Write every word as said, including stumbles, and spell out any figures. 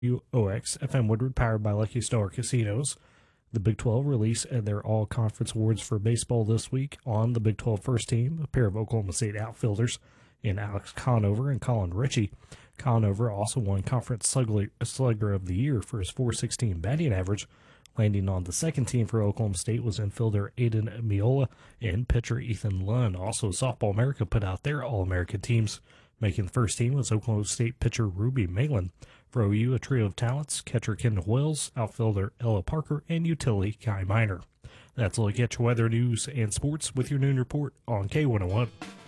O X F M Woodward, powered by Lucky Star Casinos. The Big twelve released their all-conference awards for baseball this week. On the Big twelve first team, a pair of Oklahoma State outfielders in Alex Conover and Colin Ritchie. Conover also won Conference Slugger of the Year for his four sixteen batting average. Landing on the second team for Oklahoma State was infielder Aiden Miola and pitcher Ethan Lunn. Also, Softball America put out their All-American teams. Making the first team was Oklahoma State pitcher Ruby Malin. For O U, a trio of talents, catcher Kendall Wells, outfielder Ella Parker, and utility Kai Miner. That's a look at your weather, news, and sports with your noon report on K one oh one.